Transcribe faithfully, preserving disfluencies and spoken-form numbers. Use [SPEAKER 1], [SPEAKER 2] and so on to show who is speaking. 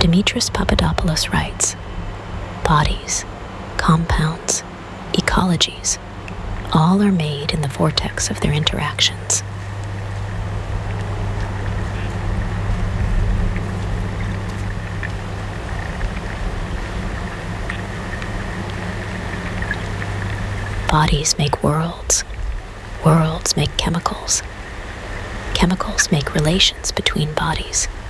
[SPEAKER 1] Dimitris Papadopoulos writes, bodies, compounds, ecologies, all are made in the vortex of their interactions. Bodies make worlds, worlds make chemicals, chemicals make relations between bodies.